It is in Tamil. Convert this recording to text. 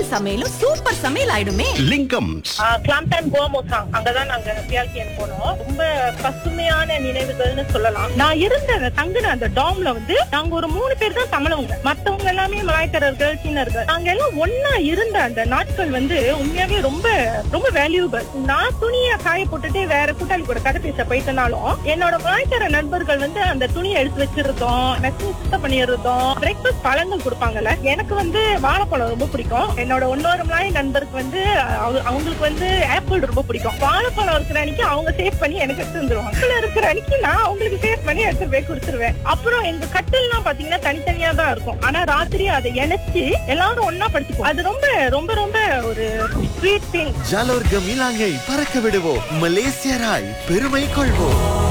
சமையலும் சூப்பர் சமையல் ஆயிடுமே. லிங்கம்ஸ் கிளாம்டன் கோமோசாங் அங்கதான் நாங்க பியாக்கியன் போனோம். ரொம்ப பசுமையான நினைவுகள்னு சொல்லலாம். நான் இருந்த அந்த தங்குன அந்த டாம்ல வந்து நாங்க ஒரு 3 பேர் தான் தமிழவங்க, மத்தவங்க எல்லாமே மலாய்க்காரர்கள், சீனர்கள். நாங்க எல்லாம் ஒன்னா இருந்த அந்த நாட்கள் வந்து உண்மையாவே ரொம்ப ரொம்ப வேல்யூபிள். நான் துணியை காய போட்டுட்டு வேற கூட்டாளி கூட கதை பேச போயிட்டனாலும் என்னோட மலாய்க்கார நண்பர்கள் வந்து அந்த துணியை எடுத்து வச்சிருந்தோம், மெஷின் சுத்தம் பண்ணிருந்தோம், பிரேக்ஃபாஸ்ட் பழங்கள் கொடுப்பாங்கல்ல. எனக்கு வந்து வாழைப்பழம் ரொம்ப பிடிக்கும். என்னோட இன்னொரு மலாய் நண்பருக்கு வந்து அவங்களுக்கு வந்து ஆப்பிள் ரொம்ப பிடிக்கும். வாழைப்பழம் இருக்கிற அன்னைக்கு அவங்க சேவ் பண்ணி எனக்கு எடுத்து வந்துருவாங்க. ஆப்பிள் இருக்கிற அன்னைக்கு நான் அவங்களுக்கு சேவ் பண்ணி எடுத்து போய் கொடுத்துருவேன். அப்புறம் எங்க கட்டில்லாம் பாத்தீங்கன்னா தனித்தனியா தான் இருக்கும். ஆனா ராத்திரி அதை இணைச்சு எல்லாரும் ஒன்னா படுத்துப்போம். அது ரொம்ப ரொம்ப ரொம்ப ஒரு ஸ்வீட் திங். ஜாலோர் கமிலாங்கை பறக்க விடுவோம், மலேசியராய் பெருமை கொள்வோம்.